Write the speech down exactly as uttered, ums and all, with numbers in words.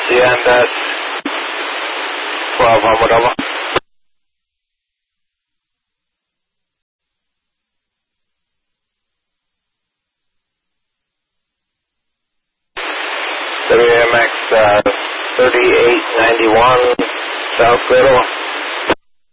C N dash twelve, Homewood, over. W A M X uh, thirty-eight ninety-one, South Griddle.